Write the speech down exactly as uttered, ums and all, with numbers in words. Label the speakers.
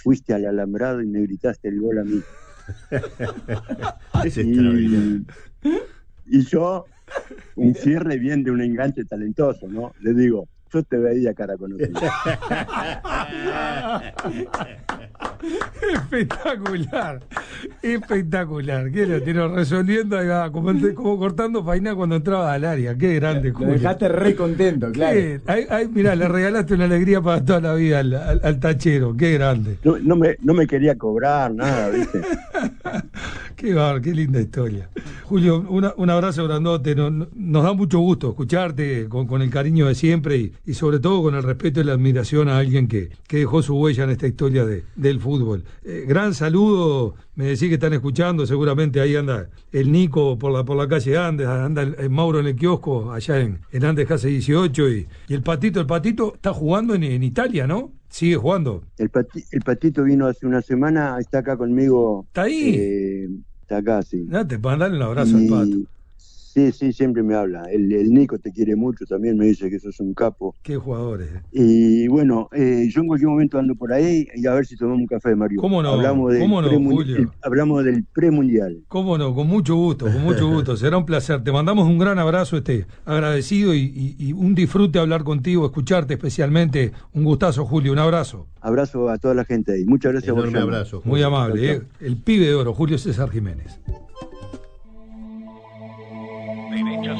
Speaker 1: fuiste al alambrado y me gritaste el gol a mí.
Speaker 2: Es extraordinario.
Speaker 1: Y, y yo, un cierre bien de un enganche talentoso, ¿no? Le digo, yo te veía cara conocida.
Speaker 3: Espectacular, espectacular. ¿Qué lo tiro resolviendo? Ahí va, como, como cortando faina cuando entraba al área. Qué grande, Julio.
Speaker 4: Lo dejaste re contento, claro.
Speaker 3: Ahí, ahí, mirá, le regalaste una alegría para toda la vida al, al, al tachero. Qué grande.
Speaker 1: No, no, me, no me quería cobrar nada, ¿viste?
Speaker 3: Qué bar, qué linda historia. Julio, una, un abrazo grandote. Nos, nos da mucho gusto escucharte con, con el cariño de siempre y, y sobre todo con el respeto y la admiración a alguien que, que dejó su huella en esta historia de, del fútbol. Eh, gran saludo. Me decís que están escuchando, seguramente ahí anda el Nico por la por la calle Andes, anda el, el Mauro en el kiosco, allá en, en Andes Case dieciocho, y, y el Patito, el Patito está jugando en, en Italia, ¿no? Sigue jugando.
Speaker 1: El, pati, el Patito vino hace una semana, está acá conmigo.
Speaker 3: ¿Está ahí?
Speaker 1: Eh, está acá, sí.
Speaker 3: No, te pueden darle un abrazo
Speaker 1: y,
Speaker 3: al Pato.
Speaker 1: Sí, sí, siempre me habla. El, el Nico te quiere mucho, también me dice que sos un capo.
Speaker 3: Qué jugadores.
Speaker 1: Y bueno, eh, yo en cualquier momento ando por ahí y a ver si tomamos un café, Mario.
Speaker 3: ¿Cómo no?
Speaker 1: Hablamos del
Speaker 3: ¿Cómo no, Julio?
Speaker 1: El, hablamos del premundial.
Speaker 3: ¿Cómo no? Con mucho gusto, con mucho gusto. Será un placer. Te mandamos un gran abrazo, este, agradecido y, y, y un disfrute hablar contigo, escucharte especialmente. Un gustazo, Julio. Un abrazo.
Speaker 1: Abrazo a toda la gente ahí. Muchas gracias.
Speaker 2: Enorme abrazo.
Speaker 3: Muy amable. Eh. El pibe de oro, Julio César Jiménez.